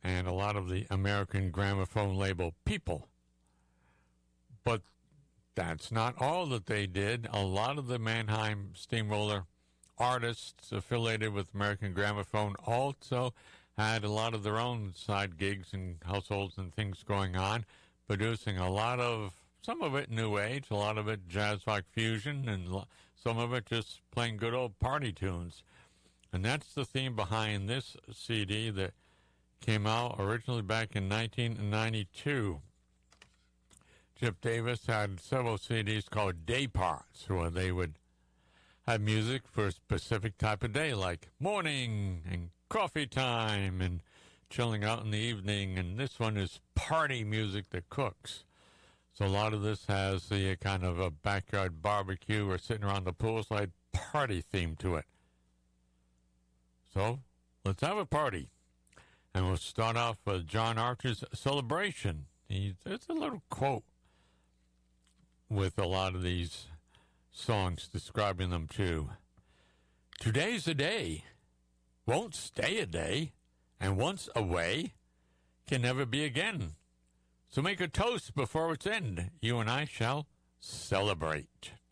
and a lot of the American Gramophone label people. But that's not all that they did. A lot of the Mannheim Steamroller artists affiliated with American Gramophone also had a lot of their own side gigs and households and things going on, producing a lot of, some of it new age, a lot of it jazz rock fusion, and some of it just playing good old party tunes. And that's the theme behind this CD that came out originally back in 1992. Chip Davis had several CDs called Day Parts, where they would have music for a specific type of day, like morning and coffee time and chilling out in the evening. And this one is party music that cooks. So a lot of this has the kind of a backyard barbecue or sitting around the poolside party theme to it. So let's have a party. And we'll start off with John Archer's Celebration. There's a little quote with a lot of these songs describing them too. Today's a day, won't stay a day, and once away can never be again. So make a toast before its end. You and I shall celebrate.